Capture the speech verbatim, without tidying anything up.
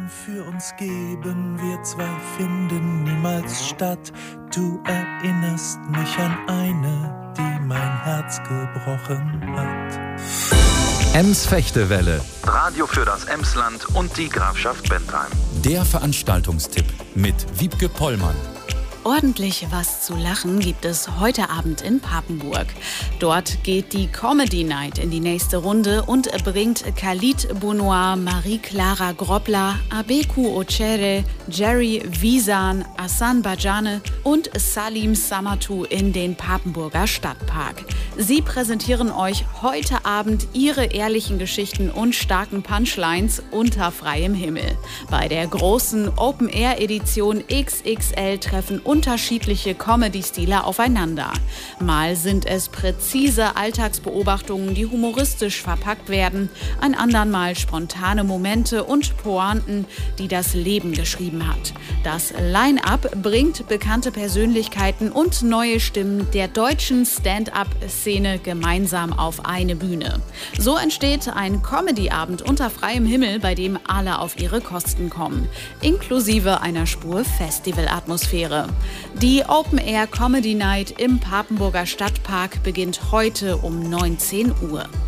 Leben für uns geben, wir zwei finden niemals statt. Du erinnerst mich an eine, die mein Herz gebrochen hat. Ems Fechtewelle. Radio für das Emsland und die Grafschaft Bentheim. Der Veranstaltungstipp mit Wiebke Pollmann. Ordentlich was zu lachen gibt es heute Abend in Papenburg. Dort geht die Comedy Night in die nächste Runde und bringt Khalid Bonoir, Marie-Clara Groppler, Abeku Ocere, Jerry Wiesan, Hassan Bajane und Salim Samatu in den Papenburger Stadtpark. Sie präsentieren euch heute Abend ihre ehrlichen Geschichten und starken Punchlines unter freiem Himmel. Bei der großen Open-Air-Edition X X L treffen unterschiedliche Comedy-Stile aufeinander. Mal sind es präzise Alltagsbeobachtungen, die humoristisch verpackt werden, ein andern Mal spontane Momente und Pointen, die das Leben geschrieben hat. Das Line-Up bringt bekannte Persönlichkeiten und neue Stimmen der deutschen Stand-up-Szene gemeinsam auf eine Bühne. So entsteht ein Comedy-Abend unter freiem Himmel, bei dem alle auf ihre Kosten kommen, inklusive einer Spur Festivalatmosphäre. Die Open Air Comedy Night im Papenburger Stadtpark beginnt heute um neunzehn Uhr.